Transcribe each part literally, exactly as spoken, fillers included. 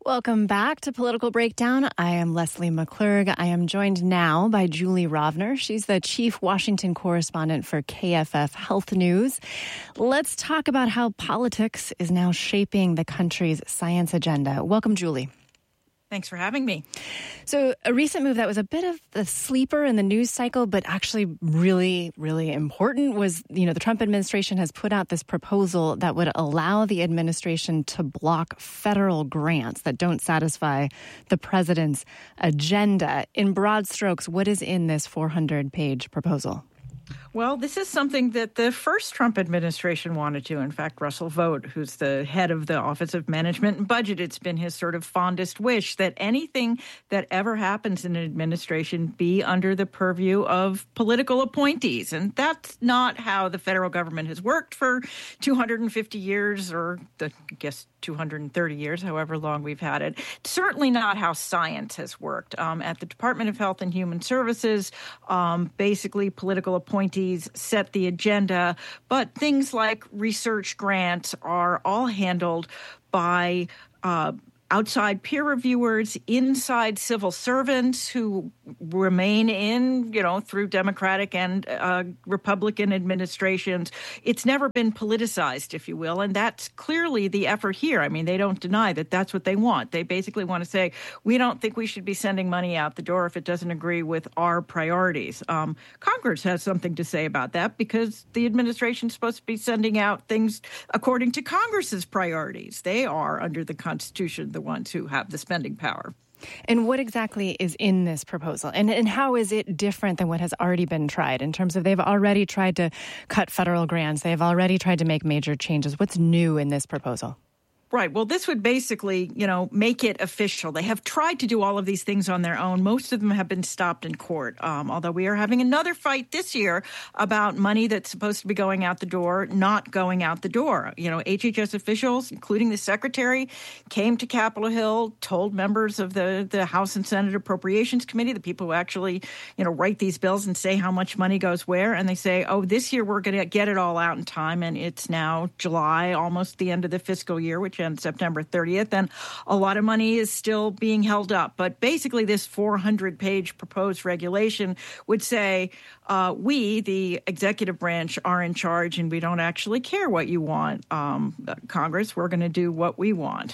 Welcome back to Political Breakdown. I am Leslie McClurg. I am joined now by Julie Rovner. She's the chief Washington correspondent for K F F Health News. Let's talk about how politics is now shaping the country's science agenda. Welcome, Julie. Thanks for having me. So a recent move that was a bit of the sleeper in the news cycle, but actually really, really important was, you know, the Trump administration has put out this proposal that would allow the administration to block federal grants that don't satisfy the president's agenda. In broad strokes, what is in this four hundred page proposal? Well, this is something that the first Trump administration wanted to. In fact, Russell Vought, who's the head of the Office of Management and Budget, it's been his sort of fondest wish that anything that ever happens in an administration be under the purview of political appointees. And that's not how the federal government has worked for two hundred fifty years, or the, I guess two hundred thirty years, however long we've had it. It's certainly not how science has worked. Um, at the Department of Health and Human Services, um, basically political appointees set the agenda, but things like research grants are all handled by uh, outside peer reviewers, inside civil servants who remain in, you know, through Democratic and uh, Republican administrations. It's never been politicized, if you will, and that's clearly the effort here. I mean, they don't deny that that's what they want. They basically want to say, we don't think we should be sending money out the door if it doesn't agree with our priorities. Um, Congress has something to say about that because the administration is supposed to be sending out things according to Congress's priorities. They are, under the Constitution, the ones who have the spending power. And what exactly is in this proposal? And, and how is it different than what has already been tried in terms of they've already tried to cut federal grants? They've already tried to make major changes. What's new in this proposal? Right. Well, this would basically, you know, make it official. They have tried to do all of these things on their own. Most of them have been stopped in court, um, although we are having another fight this year about money that's supposed to be going out the door, not going out the door. You know, H H S officials, including the secretary, came to Capitol Hill, told members of the, the House and Senate Appropriations Committee, the people who actually, you know, write these bills and say how much money goes where, and they say, oh, this year we're going to get it all out in time, and it's now July, almost the end of the fiscal year, which on September thirtieth, and a lot of money is still being held up. But basically, this four hundred page proposed regulation would say, uh, we, the executive branch, are in charge, and we don't actually care what you want, um, Congress. We're going to do what we want.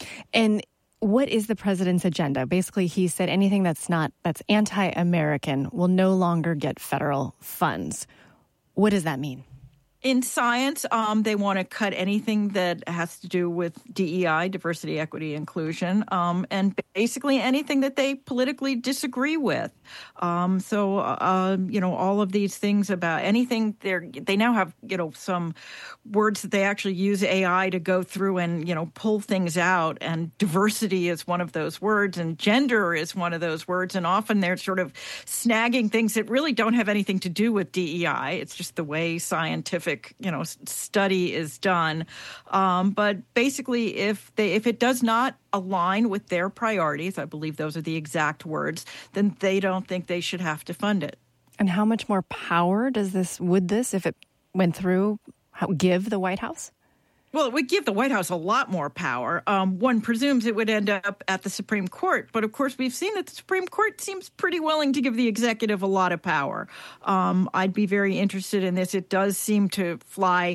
And what is the president's agenda? Basically, he said anything that's not, that's anti-American will no longer get federal funds. What does that mean? In science, um, they want to cut anything that has to do with D E I, diversity, equity, inclusion, um, and basically anything that they politically disagree with. Um, so, uh, you know, all of these things about anything, they're, they now have, you know, some words that they actually use A I to go through and, you know, pull things out. And diversity is one of those words, and gender is one of those words. And often they're sort of snagging things that really don't have anything to do with D E I. It's just the way scientific you know, study is done. Um, but basically, if they if it does not align with their priorities, I believe those are the exact words, then they don't think they should have to fund it. And how much more power does this, would this, if it went through, give the White House? Well, it would give the White House a lot more power. Um, one presumes it would end up at the Supreme Court. But, of course, we've seen that the Supreme Court seems pretty willing to give the executive a lot of power. Um, I'd be very interested in this. It does seem to fly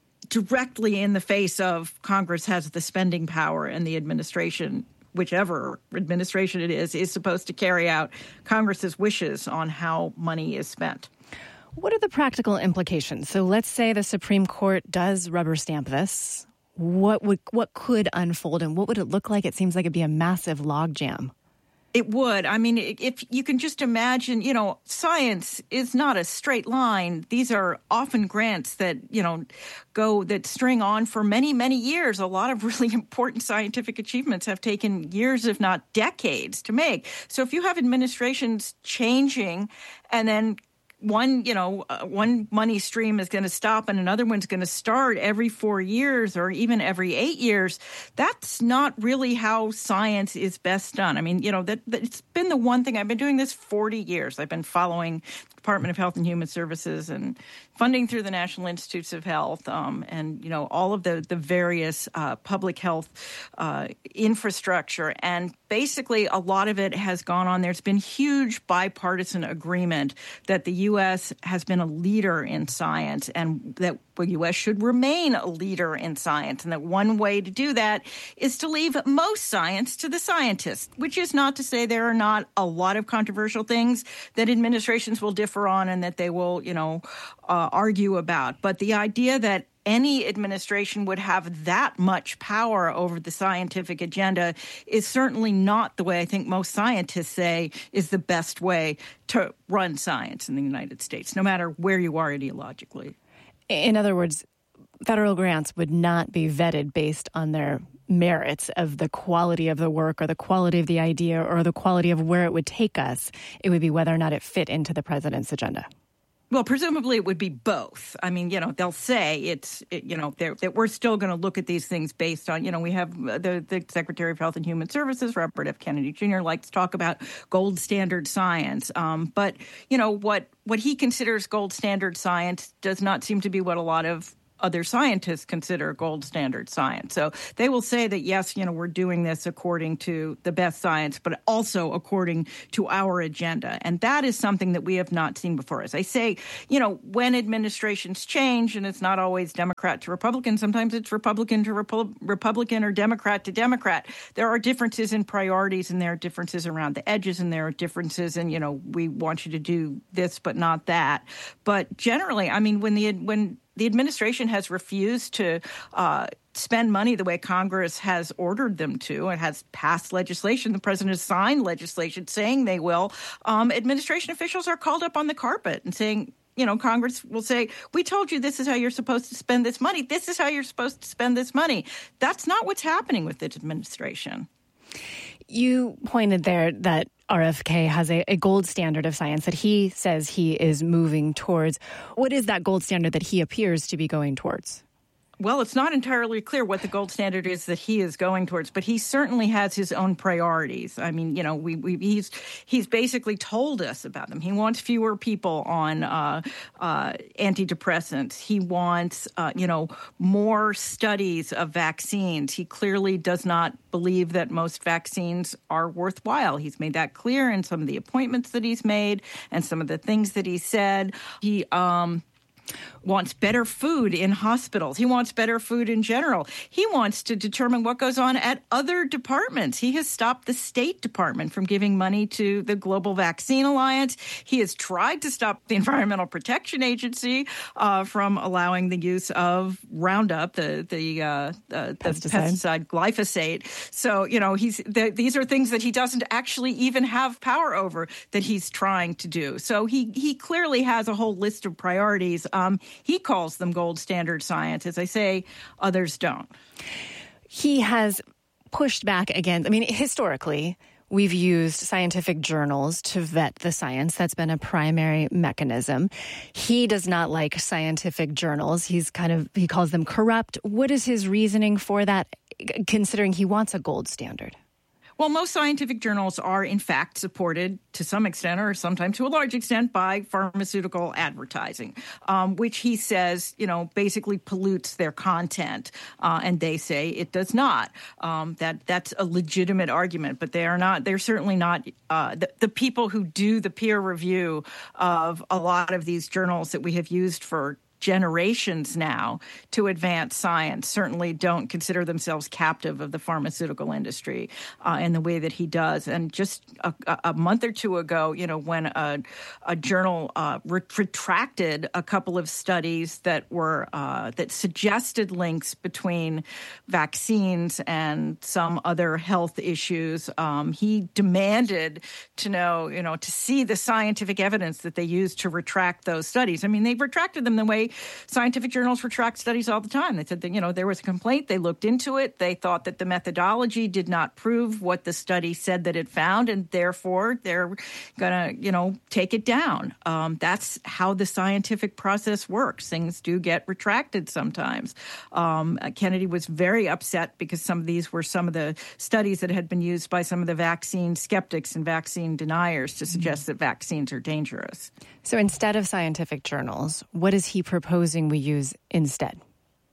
directly in the face of Congress has the spending power, and the administration, whichever administration it is, is supposed to carry out Congress's wishes on how money is spent. What are the practical implications? So let's say the Supreme Court does rubber stamp this. What would what could unfold, and what would it look like? It seems like it'd be a massive logjam. It would. I mean, if you can just imagine, you know, science is not a straight line. These are often grants that, you know, go that string on for many, many years. A lot of really important scientific achievements have taken years, if not decades, to make. So if you have administrations changing and then one, you know, uh, one money stream is going to stop and another one's going to start every four years or even every eight years. That's not really how science is best done. I mean, you know, that, that it's been the one thing. I've been doing this forty years. I've been following Department of Health and Human Services and funding through the National Institutes of Health um, and, you know, all of the, the various uh, public health uh, infrastructure. And basically, a lot of it has gone on. There's been huge bipartisan agreement that the U S has been a leader in science and that the U S should remain a leader in science, and that one way to do that is to leave most science to the scientists, which is not to say there are not a lot of controversial things that administrations will differ on and that they will, you know, uh, argue about. But the idea that any administration would have that much power over the scientific agenda is certainly not the way I think most scientists say is the best way to run science in the United States, no matter where you are ideologically. In other words, federal grants would not be vetted based on their merits of the quality of the work or the quality of the idea or the quality of where it would take us. It would be whether or not it fit into the president's agenda. Well, presumably it would be both. I mean, you know, they'll say it's, it, you know, that we're still going to look at these things based on, you know, we have the, the Secretary of Health and Human Services, Robert F. Kennedy Junior likes to talk about gold standard science. Um, but, you know, what, what he considers gold standard science does not seem to be what a lot of other scientists consider gold standard science. So they will say that, yes, you know, we're doing this according to the best science, but also according to our agenda. And that is something that we have not seen before. As I say, you know, when administrations change, and it's not always Democrat to Republican, sometimes it's Republican to Repu- Republican or Democrat to Democrat. There are differences in priorities, and there are differences around the edges, and there are differences in, you know, we want you to do this, but not that. But generally, I mean, when the when the administration has refused to uh, spend money the way Congress has ordered them to and has passed legislation. The president has signed legislation saying they will. Um, administration officials are called up on the carpet and saying, you know, Congress will say, we told you this is how you're supposed to spend this money. This is how you're supposed to spend this money. That's not what's happening with this administration. You pointed there that R F K has a, a gold standard of science that he says he is moving towards. What is that gold standard that he appears to be going towards? Well, it's not entirely clear what the gold standard is that he is going towards, but he certainly has his own priorities. I mean, you know, we, we he's he's basically told us about them. He wants fewer people on uh, uh, antidepressants. He wants, uh, you know, more studies of vaccines. He clearly does not believe that most vaccines are worthwhile. He's made that clear in some of the appointments that he's made and some of the things that he said. He um wants better food in hospitals. He wants better food in general. He wants to determine what goes on at other departments. He has stopped the State Department from giving money to the Global Vaccine Alliance. He has tried to stop the Environmental Protection Agency uh, from allowing the use of Roundup, the the, uh, the, the pesticide glyphosate. So, you know, he's the, these are things that he doesn't actually even have power over that he's trying to do. So he, he clearly has a whole list of priorities. Um, He calls them gold standard science. As I say, others don't. He has pushed back against, I mean, historically, we've used scientific journals to vet the science. That's been a primary mechanism. He does not like scientific journals. He's kind of, he calls them corrupt. What is his reasoning for that, considering he wants a gold standard? Well, most scientific journals are, in fact, supported to some extent or sometimes to a large extent by pharmaceutical advertising, um, which he says, you know, basically pollutes their content. Uh, and they say it does not. Um, that that's a legitimate argument, but they are not. They're certainly not uh, the, the people who do the peer review of a lot of these journals that we have used for generations now to advance science certainly don't consider themselves captive of the pharmaceutical industry uh, in the way that he does. And just a, a month or two ago, you know, when a, a journal uh, retracted a couple of studies that were uh, that suggested links between vaccines and some other health issues, um, he demanded to know, you know, to see the scientific evidence that they used to retract those studies. I mean, they retracted them the way why scientific journals retract studies all the time. They said that, you know, there was a complaint. They looked into it. They thought that the methodology did not prove what the study said that it found, and therefore they're going to, you know, take it down. Um, that's how the scientific process works. Things do get retracted sometimes. Um, Kennedy was very upset because some of these were some of the studies that had been used by some of the vaccine skeptics and vaccine deniers to suggest that vaccines are dangerous. So instead of scientific journals, what is he proposing we use instead?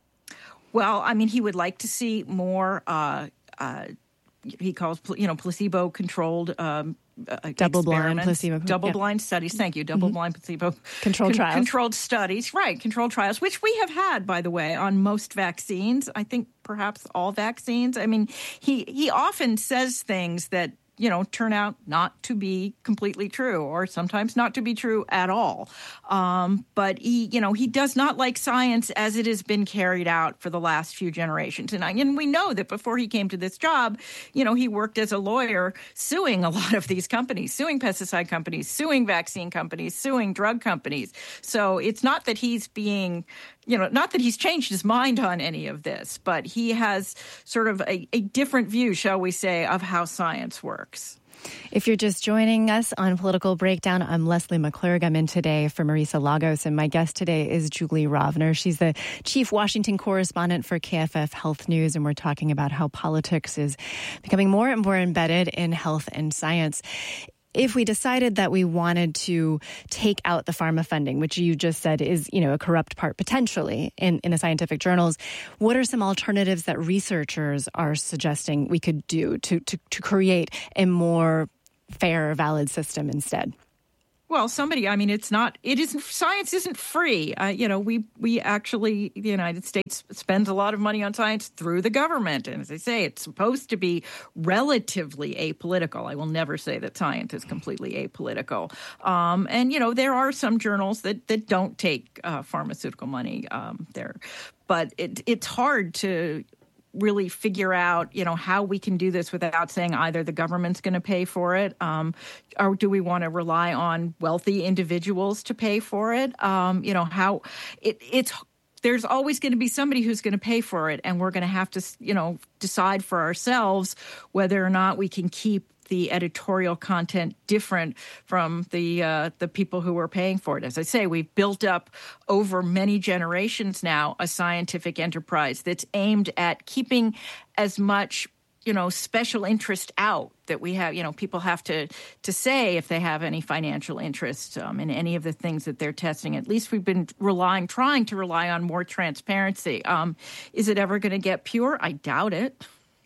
Well, I mean, he would like to see more, uh, uh, he calls, you know, placebo-controlled um, uh, double-blind placebo, double-blind yeah. studies. Thank you, double-blind mm-hmm. placebo controlled con- trials, controlled studies, right? Controlled trials, which we have had, by the way, on most vaccines. I think perhaps all vaccines. I mean, he he often says things that, you know, turn out not to be completely true, or sometimes not to be true at all. Um, but he, you know, he does not like science as it has been carried out for the last few generations. And, I, and we know that before he came to this job, you know, he worked as a lawyer suing a lot of these companies, suing pesticide companies, suing vaccine companies, suing drug companies. So it's not that he's being, you know, not that he's changed his mind on any of this, but he has sort of a, a different view, shall we say, of how science works. If you're just joining us on Political Breakdown, I'm Leslie McClurg. I'm in today for Marisa Lagos, and my guest today is Julie Rovner. She's the chief Washington correspondent for K F F Health News, and we're talking about how politics is becoming more and more embedded in health and science. If we decided that we wanted to take out the pharma funding, which you just said is, you know, a corrupt part potentially in, in the scientific journals, what are some alternatives that researchers are suggesting we could do to, to, to create a more fair, valid system instead? Well, somebody, I mean, it's not, it isn't, science isn't free. Uh, you know, we, we actually, the United States spends a lot of money on science through the government. And as I say, it's supposed to be relatively apolitical. I will never say that science is completely apolitical. Um, and, you know, there are some journals that, that don't take uh, pharmaceutical money um, there. But it, it's hard to really figure out, you know, how we can do this without saying either the government's going to pay for it, um, or do we want to rely on wealthy individuals to pay for it? Um, you know, how it, it's there's always going to be somebody who's going to pay for it, and we're going to have to, you know, decide for ourselves whether or not we can keep the editorial content different from the uh, the people who are paying for it. As I say, we've built up over many generations now a scientific enterprise that's aimed at keeping as much, you know, special interest out that we have. You know, people have to to say if they have any financial interest um, in any of the things that they're testing. At least we've been relying, trying to rely on more transparency. Um, is it ever going to get pure? I doubt it.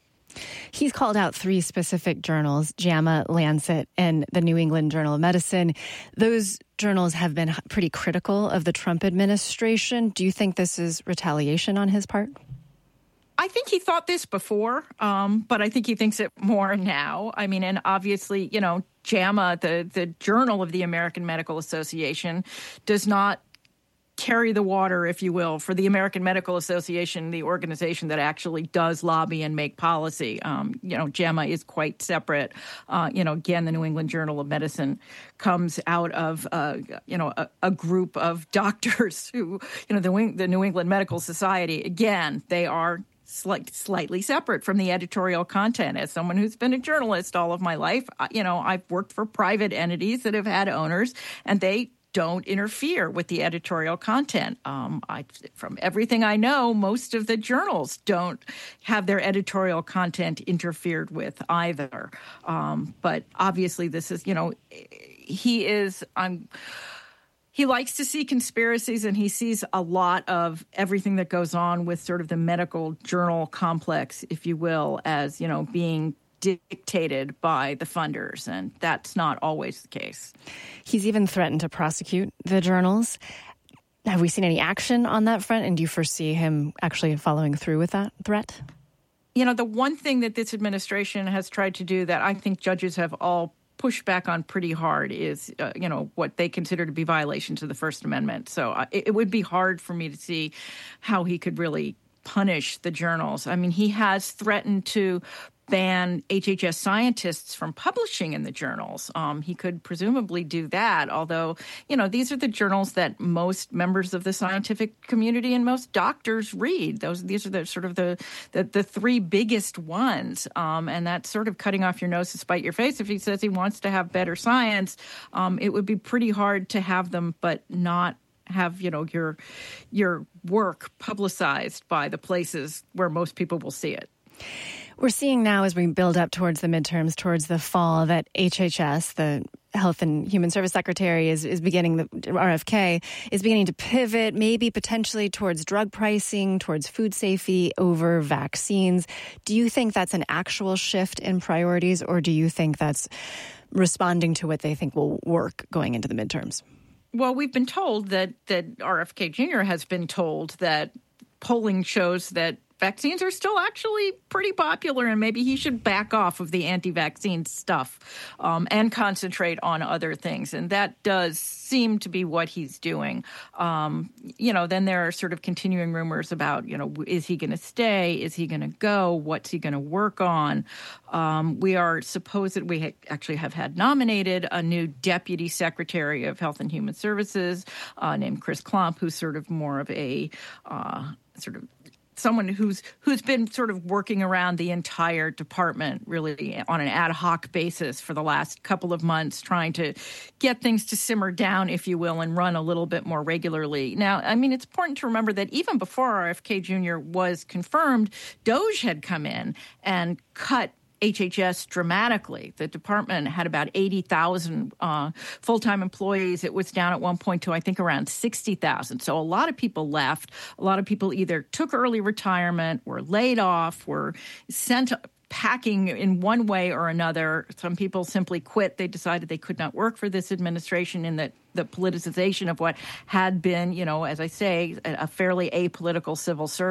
He's called out three specific journals, JAMA, Lancet, and the New England Journal of Medicine. Those journals have been pretty critical of the Trump administration. Do you think this is retaliation on his part? I think he thought this before, um, but I think he thinks it more now. I mean, and obviously, you know, JAMA, the, the Journal of the American Medical Association, does not carry the water, if you will, for the American Medical Association, the organization that actually does lobby and make policy. Um, you know, JAMA is quite separate. Uh, you know, again, the New England Journal of Medicine comes out of, uh, you know, a, a group of doctors who, you know, the, the New England Medical Society, again, they are Slight, slightly separate from the editorial content. As someone who's been a journalist all of my life, you know, I've worked for private entities that have had owners, and they don't interfere with the editorial content. Um, I, from everything I know, most of the journals don't have their editorial content interfered with either. Um, but obviously, this is, you know, he is. I'm. He likes to see conspiracies, and he sees a lot of everything that goes on with sort of the medical journal complex, if you will, as, you know, being dictated by the funders. And that's not always the case. He's even threatened to prosecute the journals. Have we seen any action on that front? And do you foresee him actually following through with that threat? You know, the one thing that this administration has tried to do that I think judges have all push back on pretty hard is, uh, you know, what they consider to be violations of the First Amendment. So uh, it, it would be hard for me to see how he could really punish the journals. I mean, he has threatened to ban H H S scientists from publishing in the journals. Um, he could presumably do that, although, you know, these are the journals that most members of the scientific community and most doctors read. Those These are the sort of the, the, the three biggest ones, um, and that's sort of cutting off your nose to spite your face. If he says he wants to have better science, um, it would be pretty hard to have them but not have, you know, your your work publicized by the places where most people will see it. We're seeing now as we build up towards the midterms, towards the fall, that H H S, the Health and Human Service Secretary, is, is beginning, the R F K, is beginning to pivot, maybe potentially towards drug pricing, towards food safety over vaccines. Do you think that's an actual shift in priorities, or do you think that's responding to what they think will work going into the midterms? Well, we've been told that, that R F K Junior has been told that polling shows that vaccines are still actually pretty popular, and maybe he should back off of the anti-vaccine stuff um, and concentrate on other things. And that does seem to be what he's doing. Um, you know, then there are sort of continuing rumors about, you know, is he going to stay? Is he going to go? What's he going to work on? Um, we are supposed that we ha- actually have had nominated a new Deputy Secretary of Health and Human Services uh, named Chris Klump, who's sort of more of a uh, sort of someone who's who's been sort of working around the entire department really on an ad hoc basis for the last couple of months, trying to get things to simmer down, if you will, and run a little bit more regularly. Now, I mean, it's important to remember that even before R F K Junior was confirmed, DOGE had come in and cut H H S dramatically. The department had about eighty thousand uh, full-time employees. It was down at one point to, I think, around sixty thousand. So a lot of people left. A lot of people either took early retirement, were laid off, were sent packing in one way or another. Some people simply quit. They decided they could not work for this administration, and that the politicization of what had been, you know, as I say, a fairly apolitical civil service